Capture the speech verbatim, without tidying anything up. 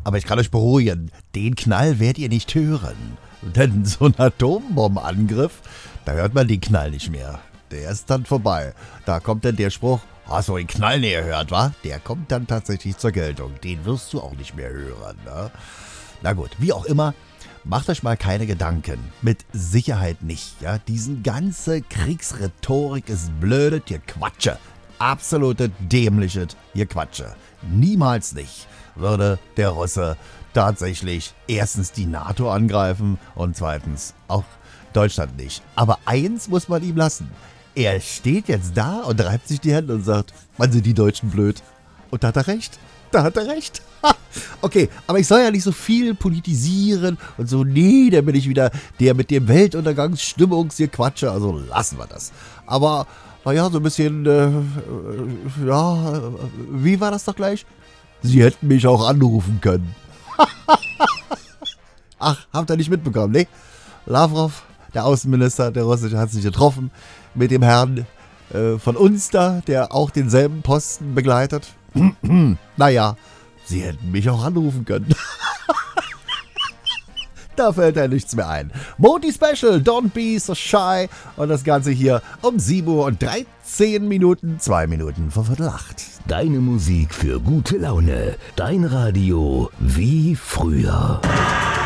Aber ich kann euch beruhigen, den Knall werdet ihr nicht hören. Denn so ein Atombombenangriff, da hört man den Knall nicht mehr. Der ist dann vorbei. Da kommt dann der Spruch, hast du den Knall näher gehört, wa? Der kommt dann tatsächlich zur Geltung. Den wirst du auch nicht mehr hören, ne? Na gut, wie auch immer, macht euch mal keine Gedanken. Mit Sicherheit nicht, ja? Diesen ganze Kriegsrhetorik ist blödes Gequatsche. Absolute dämliches Gequatsche. Niemals nicht würde der Russe tatsächlich erstens die NATO angreifen und zweitens auch Deutschland nicht. Aber eins muss man ihm lassen. Er steht jetzt da und reibt sich die Hände und sagt, man sind die Deutschen blöd. Und da hat er recht. Da hat er recht. Ha. Okay, aber ich soll ja nicht so viel politisieren und so, nee, da bin ich wieder der mit dem Weltuntergangsstimmungsgequatsche, also lassen wir das. Aber, naja, so ein bisschen, äh, äh, ja, wie war das doch gleich? Sie hätten mich auch anrufen können. Ach, habt ihr nicht mitbekommen, ne? Lavrov, der Außenminister der Russische, hat sich getroffen mit dem Herrn äh, von uns da, der auch denselben Posten begleitet. Naja, sie hätten mich auch anrufen können. Da fällt ja nichts mehr ein. Moti Special, Don't Be So Shy. Und das Ganze hier um sieben Uhr und dreizehn Minuten, zwei Minuten vor Viertel acht. Deine Musik für gute Laune. Dein Radio wie früher.